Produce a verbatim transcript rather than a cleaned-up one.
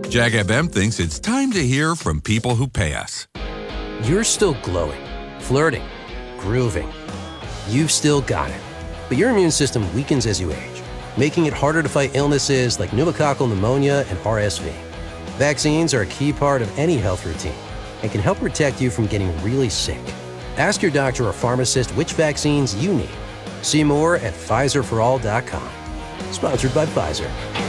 Jag F M thinks it's time to hear from people who pay us. You're still glowing, flirting, grooving. You've still got it. But your immune system weakens as you age, making it harder to fight illnesses like pneumococcal pneumonia and R S V. Vaccines are a key part of any health routine and can help protect you from getting really sick. Ask your doctor or pharmacist which vaccines you need. See more at Pfizer for all dot com. Sponsored by Pfizer.